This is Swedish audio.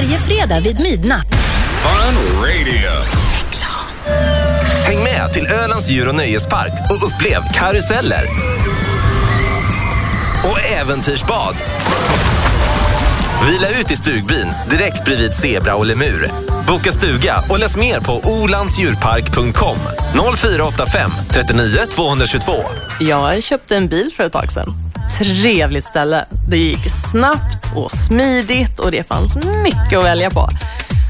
Varje fredag vid midnatt. Fun Radio. Häng med till Ölands djur- och nöjespark och upplev karuseller och äventyrsbad. Vila ut i stugbyn direkt bredvid zebra och lemur. Boka stuga och läs mer på olandsdjurpark.com 0485 39 222. Jag köpte en bil för ett tag sedan. Trevligt ställe. Det gick snabbt och smidigt och det fanns mycket att välja på.